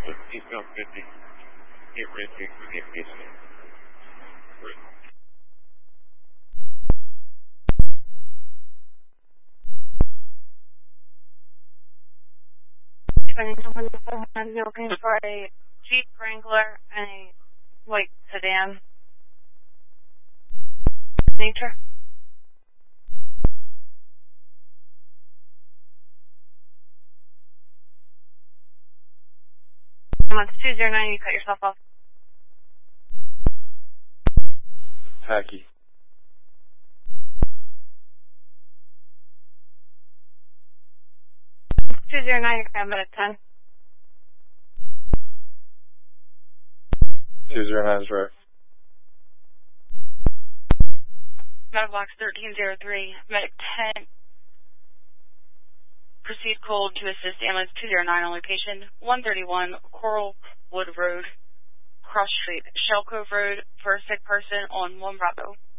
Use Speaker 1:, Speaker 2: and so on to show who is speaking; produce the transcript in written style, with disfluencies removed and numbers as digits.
Speaker 1: Seatbelt 50. Get ready for the aviation.
Speaker 2: I'm looking for a Jeep Wrangler and a white sedan. Nature. It's 209, you cut yourself off.
Speaker 1: Tacky.
Speaker 2: It's 209, I'm at 10.
Speaker 1: 209 is right.
Speaker 2: Medical box 1303, medic 10. Proceed cold to assist ambulance 209 only patient 131 Coralwood Road, Cross Street, Shell Cove Road for a sick person on 1 Bravo.